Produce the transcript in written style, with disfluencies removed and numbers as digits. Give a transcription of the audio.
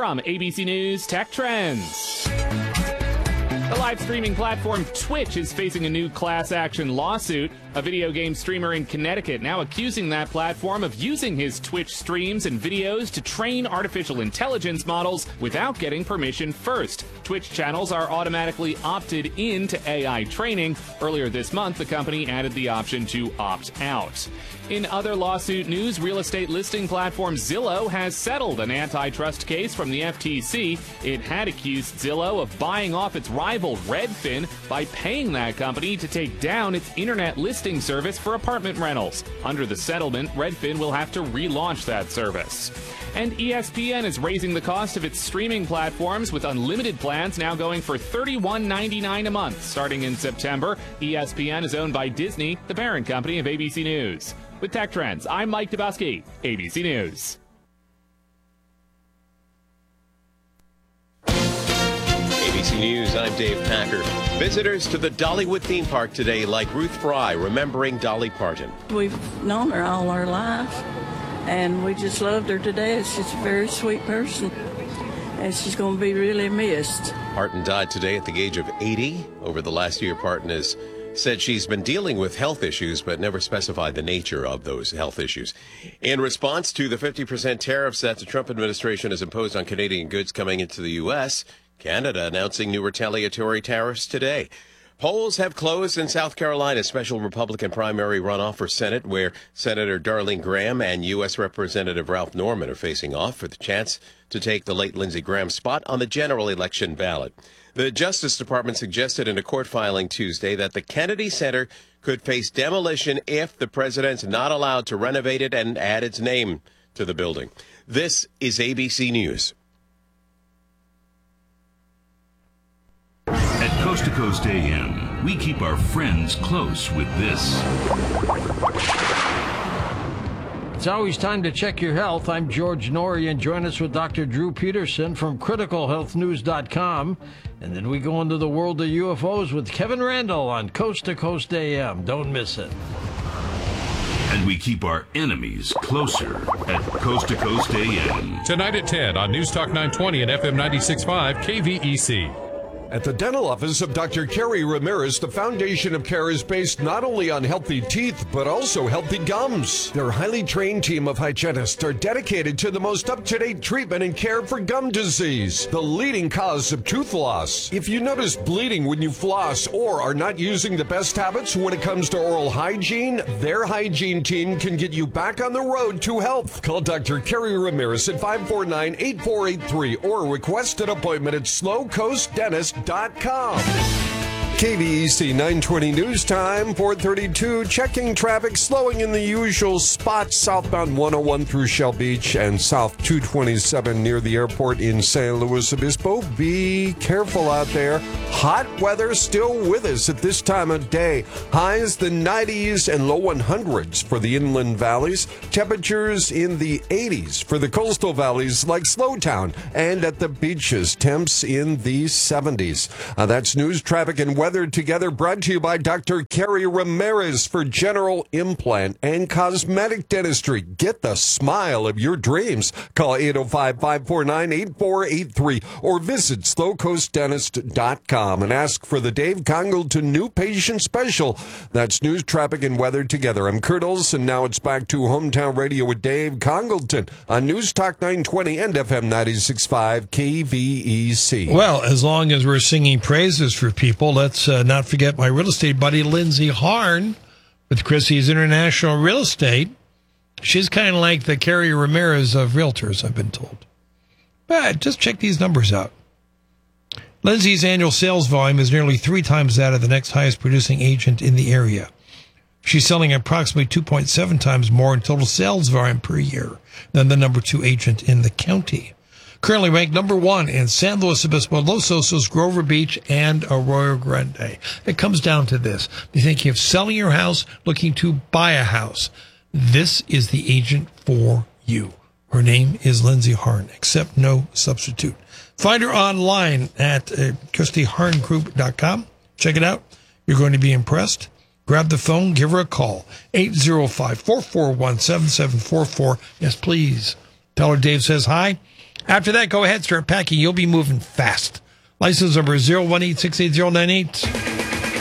from ABC News Tech Trends. The live streaming platform Twitch is facing a new class action lawsuit. A video game streamer in Connecticut now accusing that platform of using his Twitch streams and videos to train artificial intelligence models without getting permission first. Twitch channels are automatically opted into AI training. Earlier this month, the company added the option to opt out. In other lawsuit news, real estate listing platform Zillow has settled an antitrust case from the FTC. It had accused Zillow of buying off its rival Redfin by paying that company to take down its internet listing service for apartment rentals. Under the settlement, Redfin will have to relaunch that service. And ESPN is raising the cost of its streaming platforms, with unlimited plans now going for $31.99 a month starting in September. ESPN is owned by Disney, the parent company of ABC News. With Tech Trends, I'm Mike Dabowski, ABC News. ABC News, I'm Dave Packer. Visitors to the Dollywood theme park today like Ruth Fry, remembering Dolly Parton. We've known her all our life, and we just loved her today. She's a very sweet person, and she's going to be really missed. Parton died today at the age of 80. Over the last year, Parton has said she's been dealing with health issues, but never specified the nature of those health issues. In response to the 50% tariffs that the Trump administration has imposed on Canadian goods coming into the U.S., Canada announcing new retaliatory tariffs today. Polls have closed in South Carolina's special Republican primary runoff for Senate, where Senator Darlene Graham and U.S. Representative Ralph Norman are facing off for the chance to take the late Lindsey Graham spot on the general election ballot. The Justice Department suggested in a court filing Tuesday that the Kennedy Center could face demolition if the president's not allowed to renovate it and add its name to the building. This is ABC News. At Coast to Coast AM, we keep our friends close with this. It's always time to check your health. I'm George Norrie, and join us with Dr. Drew Peterson from CriticalHealthNews.com. And then we go into the world of UFOs with Kevin Randall on Coast to Coast AM. Don't miss it. And we keep our enemies closer at Coast to Coast AM. Tonight at 10 on News Talk 920 and FM 96.5 KVEC. At the dental office of Dr. Kerry Ramirez, the foundation of care is based not only on healthy teeth, but also healthy gums. Their highly trained team of hygienists are dedicated to the most up-to-date treatment and care for gum disease, the leading cause of tooth loss. If you notice bleeding when you floss or are not using the best habits when it comes to oral hygiene, their hygiene team can get you back on the road to health. Call Dr. Kerry Ramirez at 549-8483 or request an appointment at slowcoastdentist.com. KVEC 920 News Time, 4:32. Checking traffic, slowing in the usual spots. Southbound 101 through Shell Beach and South 227 near the airport in San Luis Obispo. Be careful out there. Hot weather still with us at this time of day. Highs the 90s and low 100s for the inland valleys. Temperatures in the 80s for the coastal valleys like Slowtown. And at the beaches, temps in the 70s. That's news, traffic, and weather together, brought to you by Dr. Kerry Ramirez for general implant and cosmetic dentistry. Get the smile of your dreams. Call 805-549-8483 or visit slowcoastdentist.com and ask for the Dave Congleton New Patient Special. That's news, traffic, and weather together. I'm Kurt Olson. Now it's back to Hometown Radio with Dave Congleton on News Talk 920 and FM 96.5 KVEC. Well, as long as we're singing praises for people, let's not forget my real estate buddy, Lindsay Harn, with Chrissy's International Real Estate. She's kind of like the Kerry Ramirez of realtors, I've been told. But just check these numbers out. Lindsay's annual sales volume is nearly 3 times that of the next highest producing agent in the area. She's selling approximately 2.7 times more in total sales volume per year than the number 2 agent in the county. Currently ranked number 1 in San Luis Obispo, Los Osos, Grover Beach, and Arroyo Grande. It comes down to this. You're thinking of selling your house, looking to buy a house. This is the agent for you. Her name is Lindsay Harn. Accept no substitute. Find her online at ChristyHarnGroup.com. Check it out. You're going to be impressed. Grab the phone. Give her a call. 805-441-7744. Yes, please. Tell her Dave says hi. After that, go ahead, start packing. You'll be moving fast. License number 018680898.